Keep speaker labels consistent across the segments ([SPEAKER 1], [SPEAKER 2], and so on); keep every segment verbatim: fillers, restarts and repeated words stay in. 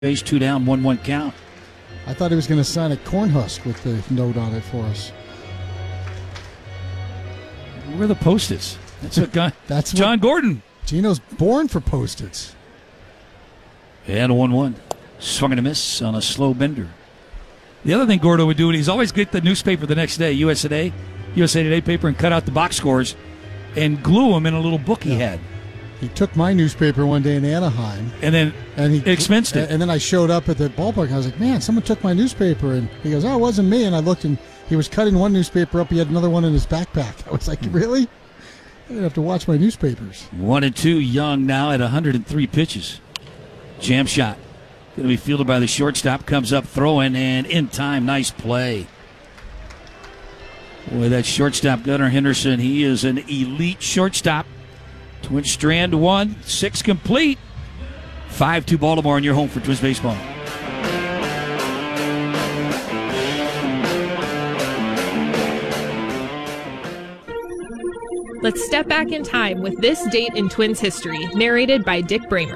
[SPEAKER 1] Base two down, one one count.
[SPEAKER 2] I thought he was going to sign a Cornhusk with the note on it for us.
[SPEAKER 1] Where are the Post-its? That's a guy.
[SPEAKER 2] That's
[SPEAKER 1] John Gordon.
[SPEAKER 2] Gino's born for Post-its.
[SPEAKER 1] And a one one. Swung and a miss on a slow bender. The other thing Gordo would do, he's always get the newspaper the next day, U S A Today, U S A Today paper, and cut out the box scores and glue them in a little book he
[SPEAKER 2] Yeah.
[SPEAKER 1] had.
[SPEAKER 2] He took my newspaper one day in Anaheim.
[SPEAKER 1] And then
[SPEAKER 2] and he
[SPEAKER 1] expensed it.
[SPEAKER 2] And then I showed up at the ballpark, and I was like, man, someone took my newspaper. And he goes, oh, it wasn't me. And I looked, and he was cutting one newspaper up. He had another one in his backpack. I was like, really? I didn't have to watch my newspapers.
[SPEAKER 1] One and two, Young now at one hundred three pitches. Jam shot. Going to be fielded by the shortstop. Comes up throwing, and in time, nice play. Boy, that shortstop, Gunnar Henderson, he is an elite shortstop. Twins strand one, six complete. five two Baltimore, and you're home for Twins baseball.
[SPEAKER 3] Let's step back in time with this date in Twins history, narrated by Dick Bramer.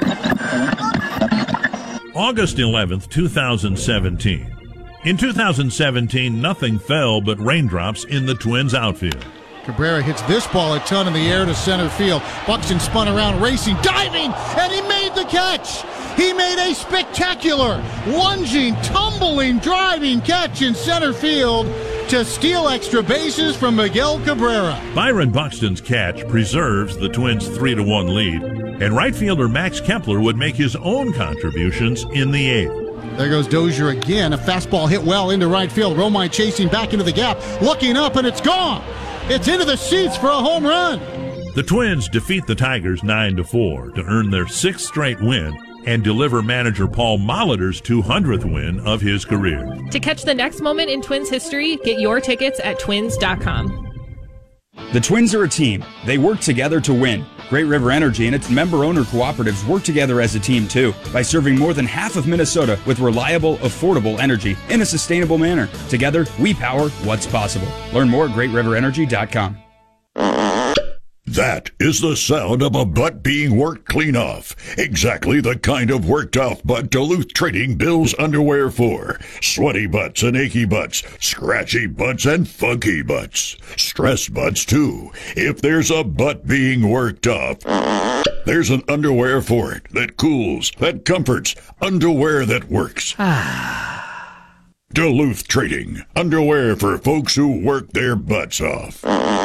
[SPEAKER 4] August eleventh, twenty seventeen. In two thousand seventeen, nothing fell but raindrops in the Twins outfield.
[SPEAKER 2] Cabrera hits this ball a ton in the air to center field. Buxton spun around, racing, diving, and he made the catch. He made a spectacular, lunging, tumbling, driving catch in center field to steal extra bases from Miguel Cabrera.
[SPEAKER 4] Byron Buxton's catch preserves the Twins' three to one lead, and right fielder Max Kepler would make his own contributions in the eighth.
[SPEAKER 2] There goes Dozier again. A fastball hit well into right field. Romine chasing back into the gap, looking up, and it's gone. It's into the seats for a home run.
[SPEAKER 4] The Twins defeat the Tigers nine to four to earn their sixth straight win and deliver manager Paul Molitor's two hundredth win of his career.
[SPEAKER 3] To catch the next moment in Twins history, get your tickets at twins dot com.
[SPEAKER 5] The Twins are a team. They work together to win. Great River Energy and its member-owner cooperatives work together as a team, too, by serving more than half of Minnesota with reliable, affordable energy in a sustainable manner. Together, we power what's possible. Learn more at great river energy dot com.
[SPEAKER 6] That is the sound of a butt being worked clean off. Exactly the kind of worked off butt Duluth Trading bills underwear for. Sweaty butts and achy butts, scratchy butts and funky butts. Stress butts too. If there's a butt being worked off, there's an underwear for it that cools, that comforts, underwear that works. Duluth Trading, underwear for folks who work their butts off.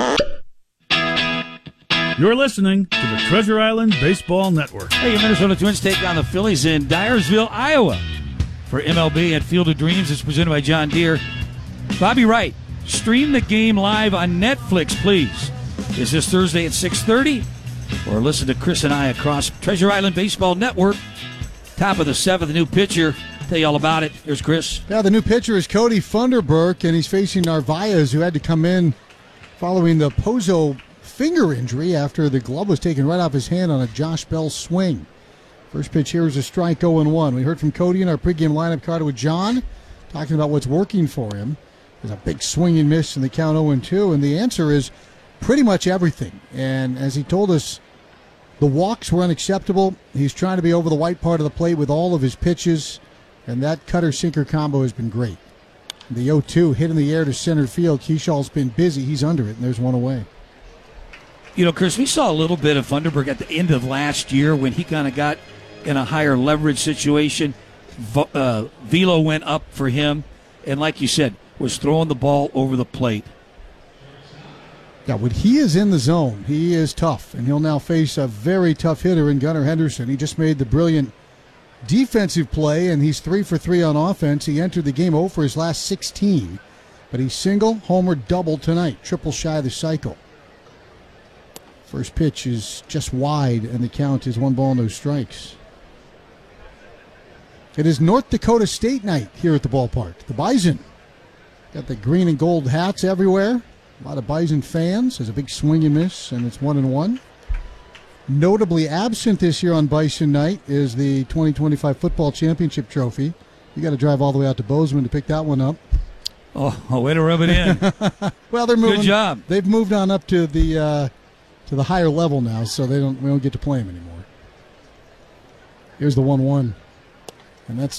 [SPEAKER 7] You're listening to the Treasure Island Baseball Network.
[SPEAKER 1] Hey, your Minnesota Twins take on the Phillies in Dyersville, Iowa. For M L B at Field of Dreams, it's presented by John Deere. Bobby Wright, stream the game live on Netflix, please. Is this Thursday at six thirty? Or listen to Chris and I across Treasure Island Baseball Network. Top of the seventh, new pitcher. Tell you all about it. Here's Chris.
[SPEAKER 2] Yeah, the new pitcher is Cody Funderburk, and he's facing Narvaez, who had to come in following the Pozo finger injury after the glove was taken right off his hand on a Josh Bell swing. First pitch here is a strike, oh and one. We heard from Cody in our pregame lineup card with John, talking about what's working for him. There's a big swing and miss in the count oh and two, and the answer is pretty much everything. And as he told us, the walks were unacceptable. He's trying to be over the white part of the plate with all of his pitches, and that cutter-sinker combo has been great. The oh two hit in the air to center field. Keeshaw's been busy. He's under it, and there's one away.
[SPEAKER 1] You know, Chris, we saw a little bit of Funderburk at the end of last year when he kind of got in a higher leverage situation. Uh, velo went up for him, and like you said, was throwing the ball over the plate.
[SPEAKER 2] Yeah, when he is in the zone, he is tough, and he'll now face a very tough hitter in Gunnar Henderson. He just made the brilliant defensive play, and he's three for three on offense. He entered the game oh for his last sixteen, but he's single, homer, double tonight, triple shy of the cycle. First pitch is just wide, and the count is one ball, no strikes. It is North Dakota State night here at the ballpark. The Bison got the green and gold hats everywhere. A lot of Bison fans. There's a big swing and miss, and it's one and one. Notably absent this year on Bison night is the twenty twenty-five football championship trophy. You got to drive all the way out to Bozeman to pick that one up.
[SPEAKER 1] Oh, oh way to rub it in.
[SPEAKER 2] Well, they're moving.
[SPEAKER 1] Good job.
[SPEAKER 2] They've moved on up to the uh, to the higher level now, so they don't we don't get to play them anymore. Here's the one one. And that's